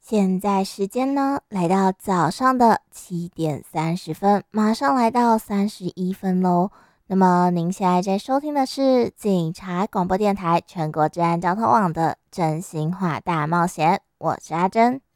现在时间呢，来到早上的7点30分，马上来到31分喽。那么您现在在收听的是警察广播电台全国治安交通网的真心话大冒险，我是阿珍。